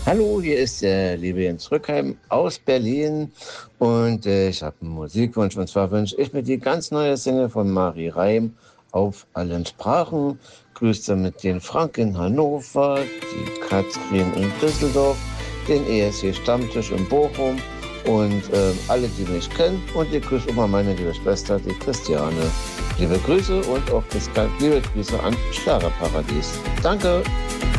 Hallo, hier ist der liebe Jens Rückheim aus Berlin und ich habe einen Musikwunsch und zwar wünsche ich mir die ganz neue Single von Mari Reim auf allen Sprachen. Grüße damit den Frank in Hannover, die Katrin in Düsseldorf, den ESC Stammtisch in Bochum und alle, die mich kennen und die grüße immer meine liebe Schwester, die Christiane. Liebe Grüße und auch liebe Grüße an Schlagerparadies. Danke!